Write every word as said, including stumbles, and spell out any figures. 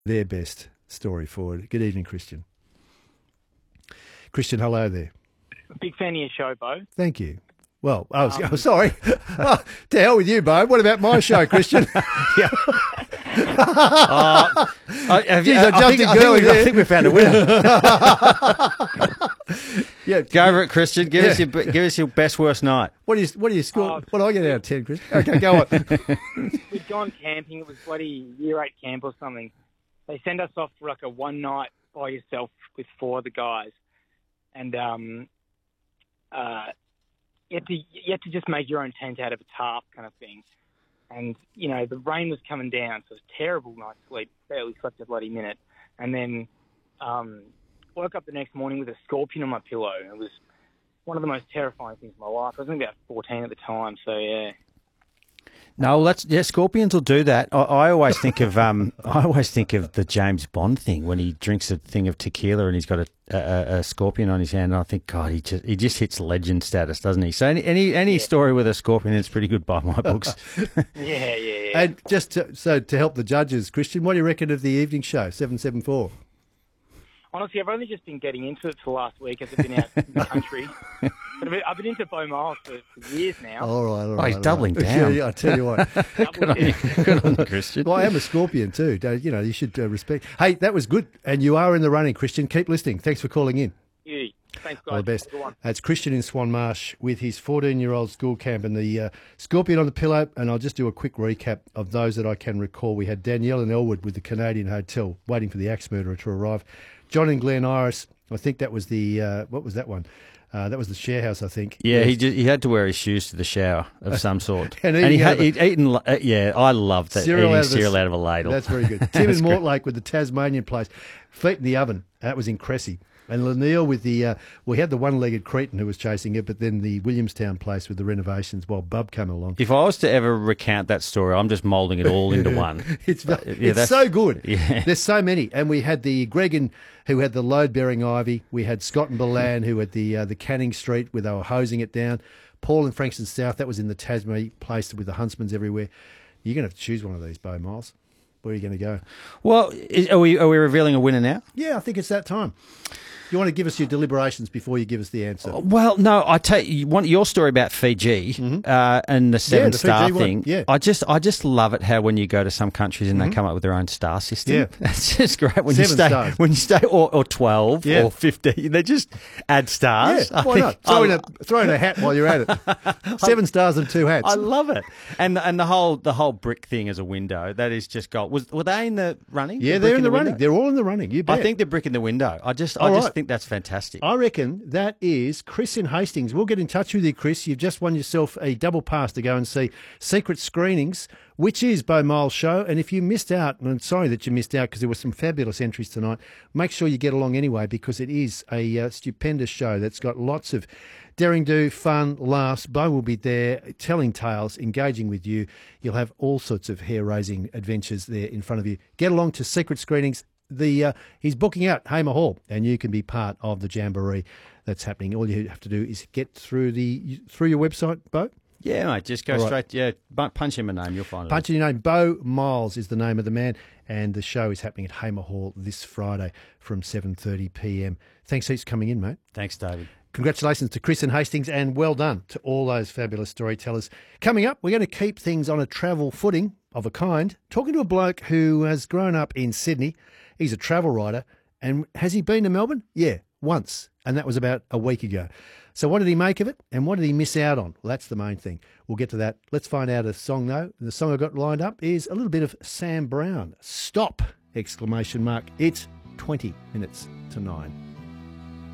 their best story forward. Good evening, Christian. Christian, hello there. Big fan of your show, Bo. Thank you. Well, I was Um, oh, sorry. Oh, to hell with you, Bo. What about my show, Christian? yeah. uh, I, have you, Jeez, I I, jumped think, in I, think girly we, I there. think we found a winner. Yeah, Go over it, Christian. Give Yeah. us your give us your best worst night. What do you what do you score? Oh. What do I get out of ten, Chris? Okay, go on. We'd gone camping. It was bloody year eight camp or something. They send us off for like a one night by yourself with four of the guys, and um, uh, you had to you had to just make your own tent out of a tarp kind of thing. And you know the rain was coming down, so it was a terrible night's sleep. Barely slept a bloody minute, and then um, woke up the next morning with a scorpion on my pillow. It was one of the most terrifying things in my life. I was only about fourteen at the time, so yeah. No, that's yeah. Scorpions will do that. I, I always think of um. I always think of the James Bond thing when he drinks a thing of tequila and he's got a, a, a scorpion on his hand. And I think, God, he just he just hits legend status, doesn't he? So any any, any Yeah. story with a scorpion is pretty good by my books. Yeah, yeah, yeah. And just to, so to help the judges, Christian, what do you reckon of the evening show, seven seven four? Honestly, I've only just been getting into it for the last week as I've been out in the country. But I've been, I've been into Bo Miles for, for years now. All right, all right. Oh, he's all doubling right. down. Yeah, I tell you what. Double dip. Good on you, Christian. Well, I am a scorpion too. Don't- You know, you should uh, respect. Hey, that was good, and you are in the running, Christian. Keep listening. Thanks for calling in. Yeah. Thanks, guys. All the best. Have a good one. That's Christian in Swan Marsh with his fourteen-year-old school camp and the uh, scorpion on the pillow. And I'll just do a quick recap of those that I can recall. We had Danielle in Elwood with the Canadian Hotel, waiting for the axe murderer to arrive. John in Glen Iris, I think that was the, uh, what was that one? Uh, that was the share house, I think. Yeah, he just, he had to wear his shoes to the shower of some sort, And and, he eating out had of a- he'd eaten. Uh, yeah, I love that Cereal eating out of the- cereal out of a ladle. That's very good. Tim in That's great. Mortlake with the Tasmanian place. Feet in the oven. That was in Cressy. And Laniel with the, uh, we had the one-legged Cretan who was chasing it, but then the Williamstown place with the renovations while Bub came along. If I was to ever recount that story, I'm just moulding it all into one. It's yeah, it's that's- so good. Yeah. There's so many. And we had the Gregan who had the load-bearing ivy. We had Scott and Bolan who had the uh, the Canning Street where they were hosing it down. Paul in Frankston South, that was in the Tasmania place with the huntsmans everywhere. You're going to have to choose one of these, Bo Miles. Where are you going to go? Well, is, are we are we revealing a winner now? Yeah, I think it's that time. You want to give us your deliberations before you give us the answer? Well, no, I take you want your story about Fiji uh, and the seven the star Fiji one, thing. yeah. I just I just love it how when you go to some countries and they come up with their own star system. Yeah. It's just great when Seven you stay stars. when you stay or, or twelve Yeah. or fifteen. They just add stars. Yeah, I why think- not? Throw in, I- a, throw in a hat while you're at it. Seven stars and two hats. I love it, and and the whole the whole brick thing as a window that is just gold. Was were they in the running? yeah, The they're brick in the running. window? They're all in the running. You bet. I think the brick in the window. I just I All just right. think that's fantastic. I reckon that is Chris in Hastings. We'll get in touch with you, Chris. You've just won yourself a double pass to go and see Secret Screenings, which is Bo Miles' show. And if you missed out, and I'm sorry that you missed out because there were some fabulous entries tonight, make sure you get along anyway because it is a uh, stupendous show that's got lots of daring do, fun, laughs. Bo will be there telling tales, engaging with you. You'll have all sorts of hair-raising adventures there in front of you. Get along to Secret Screenings. The uh, he's booking out Hamer Hall, and you can be part of the jamboree that's happening. All you have to do is get through the through your website, Bo. Yeah, mate, just go All right. straight. Yeah, bu- punch him a name, you'll find it. Punch in your name. Bo Miles is the name of the man, and the show is happening at Hamer Hall this Friday from seven thirty p m. Thanks heaps for coming in, mate. Thanks, David. Congratulations to Chris and Hastings, and well done to all those fabulous storytellers. Coming up, we're going to keep things on a travel footing of a kind, talking to a bloke who has grown up in Sydney. He's a travel writer, and has he been to Melbourne? Yeah, once, and that was about a week ago. So what did he make of it, and what did he miss out on? Well, that's the main thing. We'll get to that. Let's find out a song, though. The song I got lined up is a little bit of Sam Brown. Stop! Exclamation mark. It's twenty minutes to nine.